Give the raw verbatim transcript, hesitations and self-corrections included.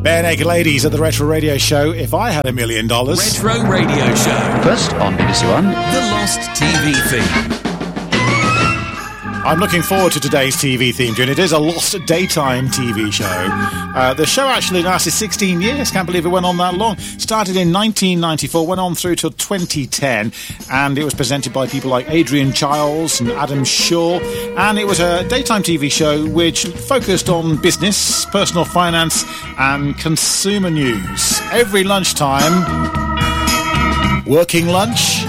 Bare Naked Ladies at the Retro Radio Show. If I had a million dollars. Retro Radio Show. First on B B C One, The Lost T V Theme. I'm looking forward to today's T V theme tune. It is a lost daytime T V show. Uh, the show actually lasted sixteen years. Can't believe it went on that long. Started in nineteen ninety-four, went on through till twenty ten, and it was presented by people like Adrian Chiles and Adam Shaw. And it was a daytime T V show which focused on business, personal finance, and consumer news. Every lunchtime, working lunch,